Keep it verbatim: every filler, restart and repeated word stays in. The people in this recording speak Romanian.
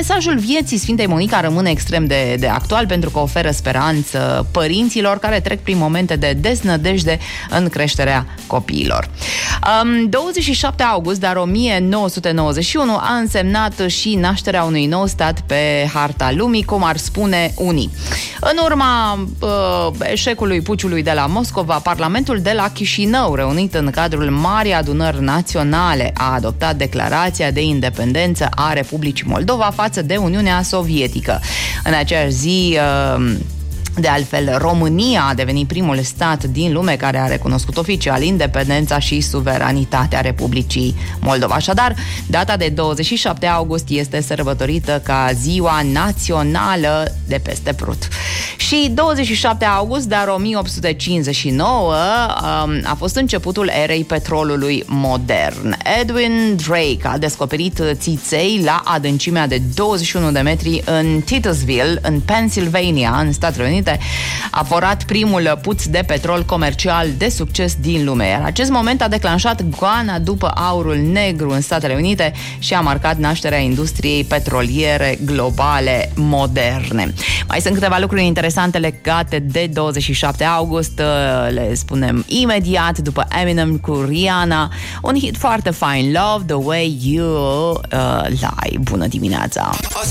mesajul vieții Sfintei Monica rămâne extrem de, de actual pentru că oferă speranță părinților care trec prin momente de deznădejde în creșterea copiilor. Um, douăzeci și șapte august, dar o mie nouă sute nouăzeci și unu, a însemnat și nașterea unui nou stat pe harta lumii, cum ar spune unii. În urma uh, eșecului puciului de la Moscova, Parlamentul de la Chișinău, reunit în cadrul Marii Adunări Naționale, a adoptat declarația de independență a Republicii Moldova față de Uniunea Sovietică. În aceeași zi, uh, de altfel, România a devenit primul stat din lume care a recunoscut oficial independența și suveranitatea Republicii Moldova. Așadar, data de douăzeci și șapte august este sărbătorită ca Ziua Națională de peste Prut. Și douăzeci și șapte august, dar o mie opt sute cincizeci și nouă, a fost începutul erei petrolului modern. Edwin Drake a descoperit țiței la adâncimea de douăzeci și unu de metri în Titusville, în Pennsylvania, în Statele Unite. A forat primul puț de petrol comercial de succes din lume, iar acest moment a declanșat goana după aurul negru în Statele Unite și a marcat nașterea industriei petroliere globale moderne. Mai sunt câteva lucruri interesante legate de douăzeci și șapte august, le spunem imediat după Eminem cu Rihanna, un hit foarte fain, Love the Way You uh, Lie. Bună dimineața!